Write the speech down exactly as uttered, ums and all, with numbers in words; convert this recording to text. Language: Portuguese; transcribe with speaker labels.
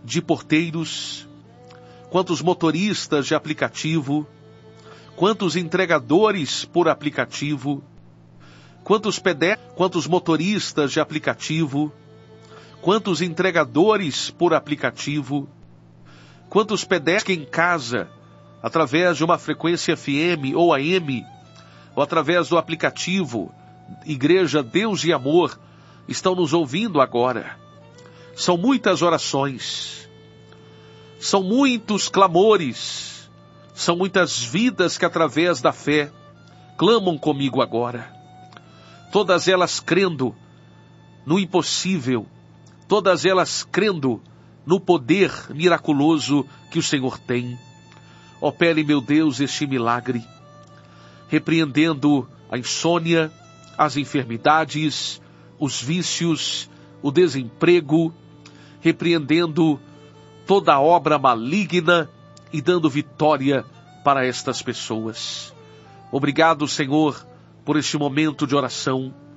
Speaker 1: de porteiros, quantos motoristas de aplicativo, quantos entregadores por aplicativo, quantos pedestres, quantos motoristas de aplicativo, quantos entregadores por aplicativo, quantos pedestres que em casa, através de uma frequência F M ou A M, ou através do aplicativo Igreja Deus e Amor, estão nos ouvindo agora. São muitas orações, são muitos clamores, são muitas vidas que através da fé clamam comigo agora. Todas elas crendo no impossível, todas elas crendo no poder miraculoso que o Senhor tem. Opere, meu Deus, este milagre, repreendendo a insônia, as enfermidades, os vícios, o desemprego, repreendendo toda obra maligna e dando vitória para estas pessoas. Obrigado, Senhor, por este momento de oração.